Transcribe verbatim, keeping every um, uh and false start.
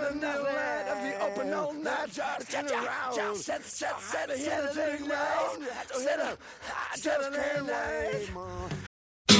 in the land of the open all night, just in around. Just set, set, set, set, set, set, set, set, set, set, set, set,